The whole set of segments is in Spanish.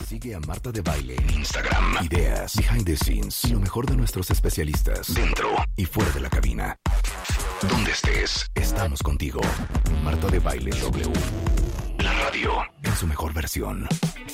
Sigue a Marta de Baile en Instagram. Ideas, behind the scenes y lo mejor de nuestros especialistas dentro y fuera de la cabina. Donde estés, estamos contigo. Marta de Baile W. La radio en su mejor versión.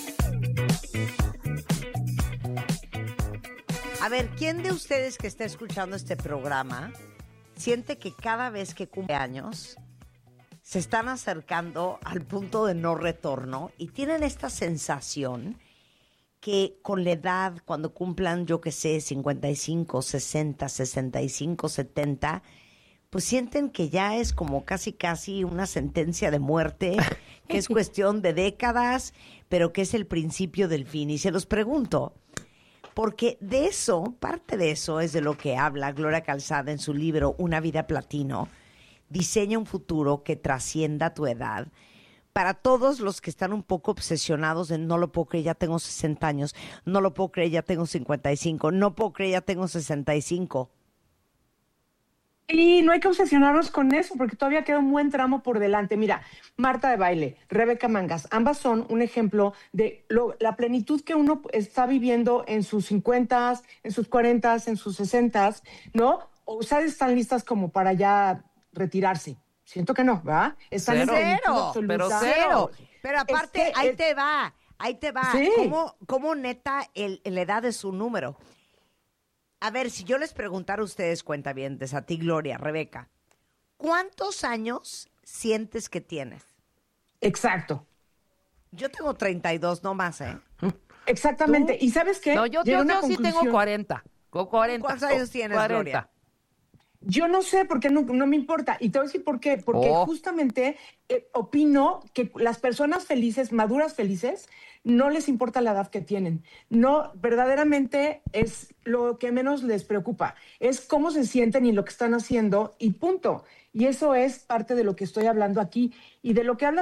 A ver, ¿quién de ustedes que está escuchando este programa siente que cada vez que cumple años se están acercando al punto de no retorno y tienen esta sensación que con la edad, cuando cumplan, yo qué sé, 55, 60, 65, 70, pues sienten que ya es como casi una sentencia de muerte, que es cuestión de décadas, pero que es el principio del fin? Y se los pregunto, porque de eso, parte de eso es de lo que habla Gloria Calzada en su libro Una vida platino. Diseña un futuro que trascienda tu edad. Para todos los que están un poco obsesionados en no lo puedo creer, ya tengo 60 años, no lo puedo creer, ya tengo 55, no puedo creer, ya tengo 65. Y no hay que obsesionarnos con eso, porque todavía queda un buen tramo por delante. Mira, Marta de Baile, Rebeca Mangas, ambas son un ejemplo de la plenitud que uno está viviendo en sus 50, en sus 40, en sus 60, ¿no? O ustedes están listas como para ya retirarse. Siento que no, ¿verdad? Están en plenitud absoluta. Pero cero. Pero aparte, ahí te va. Sí. ¿Cómo neta la edad es un número? A ver, si yo les preguntara a ustedes, cuentavientes, a ti, Gloria, Rebeca, ¿cuántos años sientes que tienes? Exacto. Yo tengo 32, no más, ¿eh? Exactamente. ¿Tú? ¿Y sabes qué? No, yo sí tengo 40. Con 40. ¿Cuántos años tienes, 40. Gloria? Yo no sé, porque no me importa. Y te voy a decir por qué. Porque justamente opino que las personas felices, maduras felices, no les importa la edad que tienen. No, verdaderamente es lo que menos les preocupa. Es cómo se sienten y lo que están haciendo y punto. Y eso es parte de lo que estoy hablando aquí. Y de lo que habla